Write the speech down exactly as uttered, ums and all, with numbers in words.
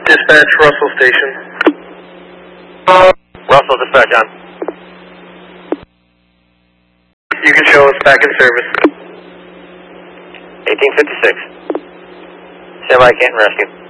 Dispatch, Russell Station. Russell, dispatch on. You can show us back in service. eighteen fifty-six. Stand by, Canton Rescue.